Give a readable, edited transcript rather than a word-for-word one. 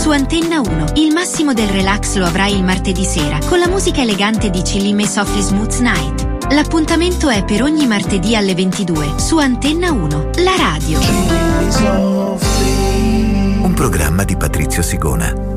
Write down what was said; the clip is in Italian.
su Antenna 1. Il massimo del relax lo avrai il martedì sera con la musica elegante di Chillin' Me Softly Smooth Night. L'appuntamento è per ogni martedì alle 22 su Antenna 1, la radio. Un programma di Patrizio Sigona.